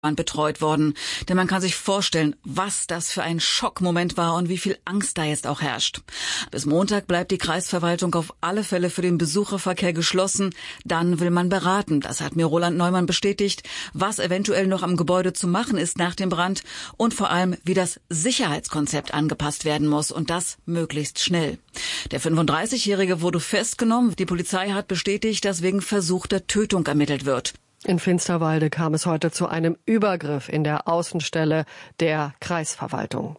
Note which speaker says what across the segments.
Speaker 1: betreut worden. Denn man kann sich vorstellen, was das für ein Schockmoment war und wie viel Angst da jetzt auch herrscht. Bis Montag bleibt die Kreisverwaltung auf alle Fälle für den Besucherverkehr geschlossen. Dann will man beraten, das hat mir Roland Neumann bestätigt, was eventuell noch am Gebäude zu machen ist nach dem Brand und vor allem, wie das Sicherheitskonzept angepasst werden muss und das möglichst schnell. Der 35-Jährige wurde festgenommen. Die Polizei hat bestätigt, dass wegen versuchter Tötung ermittelt wird.
Speaker 2: In Finsterwalde kam es heute zu einem Übergriff in der Außenstelle der Kreisverwaltung.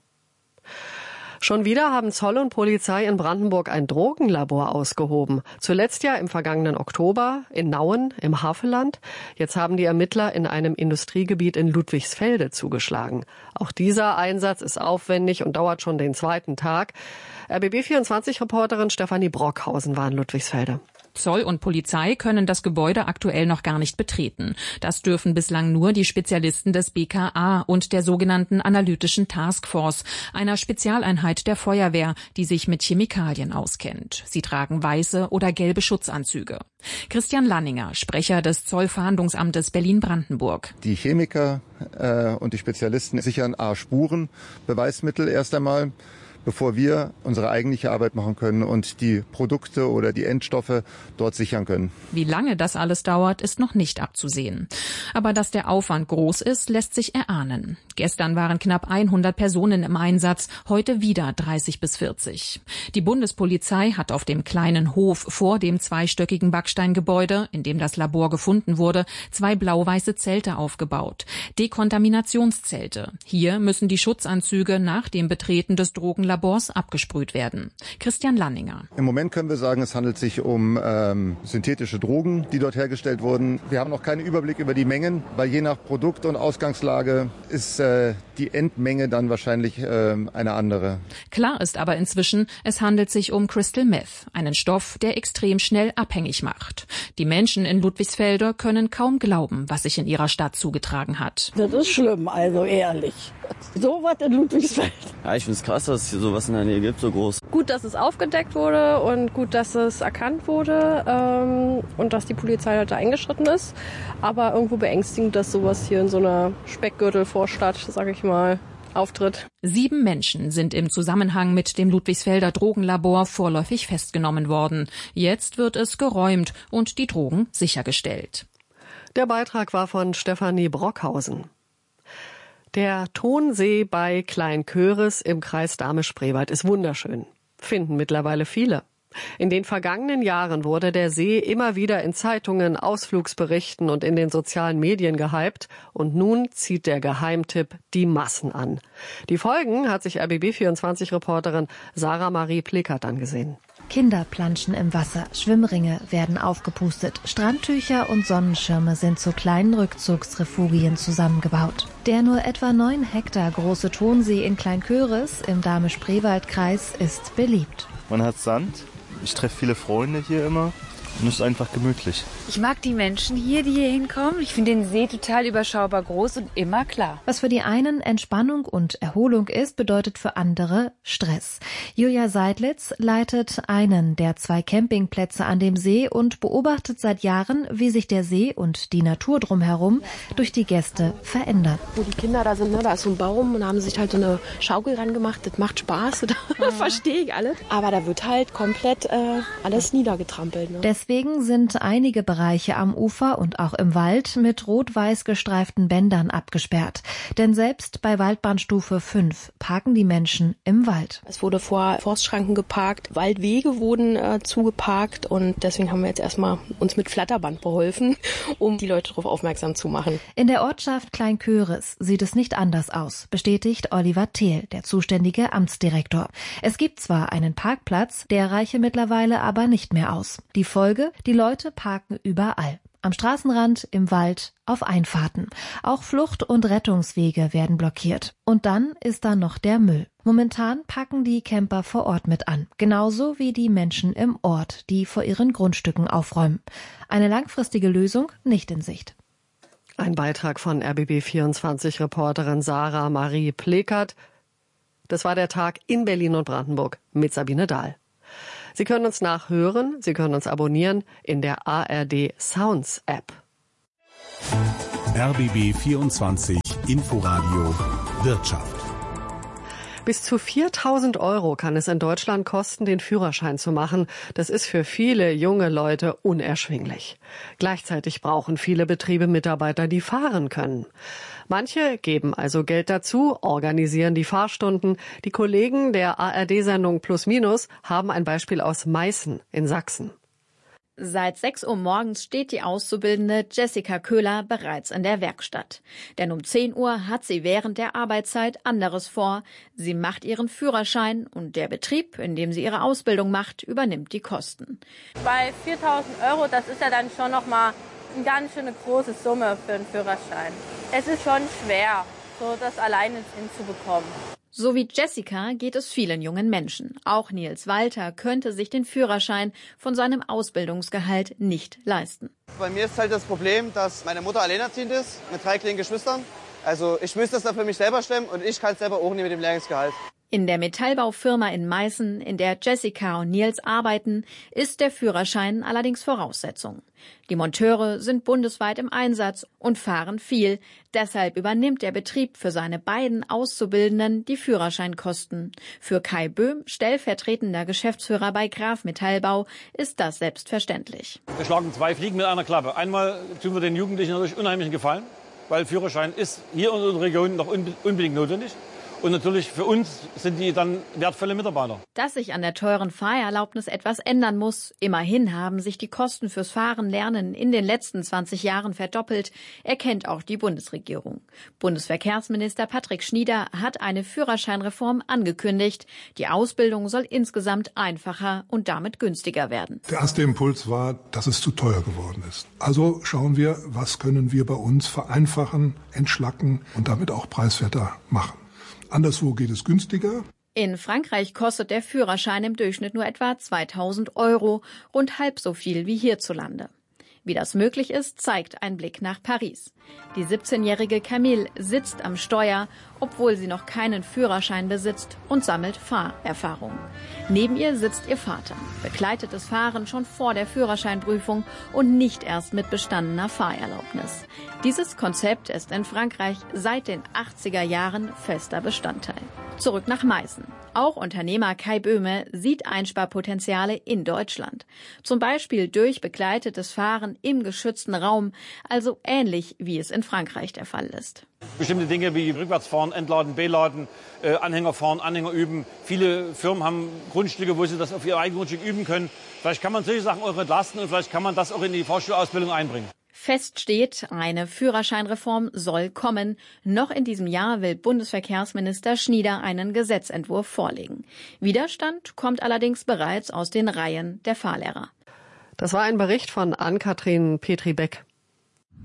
Speaker 2: Schon wieder haben Zoll und Polizei in Brandenburg ein Drogenlabor ausgehoben. Zuletzt ja im vergangenen Oktober in Nauen im Havelland. Jetzt haben die Ermittler in einem Industriegebiet in Ludwigsfelde zugeschlagen. Auch dieser Einsatz ist aufwendig und dauert schon den zweiten Tag. RBB24-Reporterin Stefanie Brockhausen war in Ludwigsfelde.
Speaker 3: Zoll und Polizei können das Gebäude aktuell noch gar nicht betreten. Das dürfen bislang nur die Spezialisten des BKA und der sogenannten Analytischen Taskforce, einer Spezialeinheit der Feuerwehr, die sich mit Chemikalien auskennt. Sie tragen weiße oder gelbe Schutzanzüge. Christian Lanninger, Sprecher des Zollfahndungsamtes Berlin-Brandenburg.
Speaker 4: Die Chemiker und die Spezialisten sichern Spuren, Beweismittel erst einmal, bevor wir unsere eigentliche Arbeit machen können und die Produkte oder die Endstoffe dort sichern können.
Speaker 3: Wie lange das alles dauert, ist noch nicht abzusehen. Aber dass der Aufwand groß ist, lässt sich erahnen. Gestern waren knapp 100 Personen im Einsatz, heute wieder 30 bis 40. Die Bundespolizei hat auf dem kleinen Hof vor dem zweistöckigen Backsteingebäude, in dem das Labor gefunden wurde, 2 blau-weiße Zelte aufgebaut. Dekontaminationszelte. Hier müssen die Schutzanzüge nach dem Betreten des Drogenlabors abgesprüht werden. Christian Lanninger.
Speaker 4: Im Moment können wir sagen, es handelt sich um synthetische Drogen, die dort hergestellt wurden. Wir haben noch keinen Überblick über die Mengen, weil je nach Produkt und Ausgangslage ist die Endmenge dann wahrscheinlich eine andere.
Speaker 3: Klar ist aber inzwischen, es handelt sich um Crystal Meth, einen Stoff, der extrem schnell abhängig macht. Die Menschen in Ludwigsfelde können kaum glauben, was sich in ihrer Stadt zugetragen hat.
Speaker 5: Das ist schlimm, also ehrlich. So was in Ludwigsfeld.
Speaker 6: Ja, ich finde es krass, dass es hier sowas in der Nähe gibt, so groß.
Speaker 7: Gut, dass es aufgedeckt wurde und gut, dass es erkannt wurde und dass die Polizei da eingeschritten ist. Aber irgendwo beängstigend, dass sowas hier in so einer Speckgürtelvorstadt, sag ich mal, auftritt.
Speaker 3: 7 Menschen sind im Zusammenhang mit dem Ludwigsfelder Drogenlabor vorläufig festgenommen worden. Jetzt wird es geräumt und die Drogen sichergestellt.
Speaker 2: Der Beitrag war von Stefanie Brockhausen. Der Tonsee bei Kleinköris im Kreis Dahme-Spreewald ist wunderschön. Finden mittlerweile viele. In den vergangenen Jahren wurde der See immer wieder in Zeitungen, Ausflugsberichten und in den sozialen Medien gehypt. Und nun zieht der Geheimtipp die Massen an. Die Folgen hat sich RBB24-Reporterin Sarah Marie Plickert angesehen.
Speaker 8: Kinder planschen im Wasser, Schwimmringe werden aufgepustet, Strandtücher und Sonnenschirme sind zu kleinen Rückzugsrefugien zusammengebaut. Der nur etwa 9 Hektar große Tonsee in Kleinköris im Dahme-Spreewald-Kreis ist beliebt.
Speaker 9: Man hat Sand, ich treffe viele Freunde hier immer und es ist einfach gemütlich.
Speaker 10: Ich mag die Menschen hier, die hier hinkommen. Ich finde den See total überschaubar groß und immer klar.
Speaker 8: Was für die einen Entspannung und Erholung ist, bedeutet für andere Stress. Julia Seidlitz leitet einen der 2 Campingplätze an dem See und beobachtet seit Jahren, wie sich der See und die Natur drumherum durch die Gäste verändern.
Speaker 11: Wo die Kinder da sind, ne, da ist so ein Baum und da haben sie sich halt so eine Schaukel ran gemacht. Das macht Spaß, verstehe ich alles. Aber da wird halt komplett alles niedergetrampelt. Ne?
Speaker 8: Deswegen sind einige Bereiche am Ufer und auch im Wald mit rot-weiß gestreiften Bändern abgesperrt. Denn selbst bei Waldbahnstufe 5 parken die Menschen im Wald.
Speaker 11: Es wurde vor Forstschranken geparkt, Waldwege wurden zugeparkt und deswegen haben wir jetzt erstmal uns mit Flatterband beholfen, um die Leute darauf aufmerksam zu machen.
Speaker 8: In der Ortschaft Kleinköris sieht es nicht anders aus, bestätigt Oliver Thiel, der zuständige Amtsdirektor. Es gibt zwar einen Parkplatz, der reiche mittlerweile aber nicht mehr aus. Die Folge: Die Leute parken überall. Am Straßenrand, im Wald, auf Einfahrten. Auch Flucht- und Rettungswege werden blockiert. Und dann ist da noch der Müll. Momentan packen die Camper vor Ort mit an. Genauso wie die Menschen im Ort, die vor ihren Grundstücken aufräumen. Eine langfristige Lösung nicht in Sicht.
Speaker 2: Ein Beitrag von RBB24-Reporterin Sarah Marie Plickert. Das war der Tag in Berlin und Brandenburg mit Sabine Dahl. Sie können uns nachhören, Sie können uns abonnieren in der ARD Sounds App.
Speaker 12: RBB 24 Inforadio Wirtschaft.
Speaker 2: Bis zu 4.000 € kann es in Deutschland kosten, den Führerschein zu machen. Das ist für viele junge Leute unerschwinglich. Gleichzeitig brauchen viele Betriebe Mitarbeiter, die fahren können. Manche geben also Geld dazu, organisieren die Fahrstunden. Die Kollegen der ARD-Sendung Plus Minus haben ein Beispiel aus Meißen in Sachsen.
Speaker 13: Seit 6 Uhr morgens steht die Auszubildende Jessica Köhler bereits in der Werkstatt. Denn um 10 Uhr hat sie während der Arbeitszeit anderes vor. Sie macht ihren Führerschein und der Betrieb, in dem sie ihre Ausbildung macht, übernimmt die Kosten.
Speaker 14: Bei 4.000 €, das ist ja dann schon nochmal eine ganz schöne große Summe für einen Führerschein. Es ist schon schwer, so das alleine hinzubekommen.
Speaker 13: So wie Jessica geht es vielen jungen Menschen. Auch Nils Walter könnte sich den Führerschein von seinem Ausbildungsgehalt nicht leisten.
Speaker 15: Bei mir ist halt das Problem, dass meine Mutter alleinerziehend ist mit 3 kleinen Geschwistern. Also ich müsste das dann für mich selber stemmen und ich kann es selber auch nicht mit dem Lehrlingsgehalt.
Speaker 13: In der Metallbaufirma in Meißen, in der Jessica und Nils arbeiten, ist der Führerschein allerdings Voraussetzung. Die Monteure sind bundesweit im Einsatz und fahren viel. Deshalb übernimmt der Betrieb für seine beiden Auszubildenden die Führerscheinkosten. Für Kai Böhm, stellvertretender Geschäftsführer bei Graf Metallbau, ist das selbstverständlich.
Speaker 16: Wir schlagen 2 Fliegen mit einer Klappe. Einmal tun wir den Jugendlichen natürlich unheimlichen Gefallen, weil Führerschein ist hier in unserer Region noch unbedingt notwendig. Und natürlich für uns sind die dann wertvolle Mitarbeiter.
Speaker 13: Dass sich an der teuren Fahrerlaubnis etwas ändern muss. Immerhin haben sich die Kosten fürs Fahren-Lernen in den letzten 20 Jahren verdoppelt, erkennt auch die Bundesregierung. Bundesverkehrsminister Patrick Schnieder hat eine Führerscheinreform angekündigt. Die Ausbildung soll insgesamt einfacher und damit günstiger werden.
Speaker 17: Der erste Impuls war, dass es zu teuer geworden ist. Also schauen wir, was können wir bei uns vereinfachen, entschlacken und damit auch preiswerter machen. Anderswo geht es günstiger.
Speaker 13: In Frankreich kostet der Führerschein im Durchschnitt nur etwa 2.000 €, rund halb so viel wie hierzulande. Wie das möglich ist, zeigt ein Blick nach Paris. Die 17-jährige Camille sitzt am Steuer, obwohl sie noch keinen Führerschein besitzt und sammelt Fahrerfahrung. Neben ihr sitzt ihr Vater, begleitet das Fahren schon vor der Führerscheinprüfung und nicht erst mit bestandener Fahrerlaubnis. Dieses Konzept ist in Frankreich seit den 80er Jahren fester Bestandteil. Zurück nach Meißen. Auch Unternehmer Kai Böhme sieht Einsparpotenziale in Deutschland. Zum Beispiel durch begleitetes Fahren im geschützten Raum, also ähnlich wie es in Frankreich der Fall ist.
Speaker 16: Bestimmte Dinge wie Rückwärtsfahren, Entladen, Beladen, Anhänger fahren, Anhänger üben. Viele Firmen haben Grundstücke, wo sie das auf ihr eigenes Grundstück üben können. Vielleicht kann man solche Sachen auch entlasten und vielleicht kann man das auch in die Fahrschulausbildung einbringen.
Speaker 13: Fest steht, eine Führerscheinreform soll kommen. Noch in diesem Jahr will Bundesverkehrsminister Schnieder einen Gesetzentwurf vorlegen. Widerstand kommt allerdings bereits aus den Reihen der Fahrlehrer.
Speaker 2: Das war ein Bericht von Ann-Kathrin Petri-Beck.